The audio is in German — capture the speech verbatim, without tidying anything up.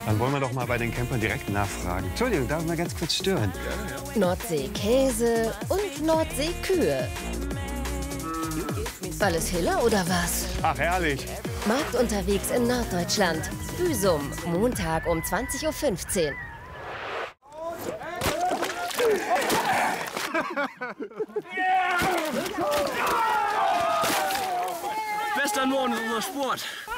Dann wollen wir doch mal bei den Campern direkt nachfragen. Entschuldigung, darf ich mal ganz kurz stören? Nordsee-Käse und Nordsee-Kühe. Alles Hiller oder was? Ach, herrlich. Markt unterwegs in Norddeutschland. Büsum, Montag um zwanzig Uhr fünfzehn. Bester Norden ist unser Sport.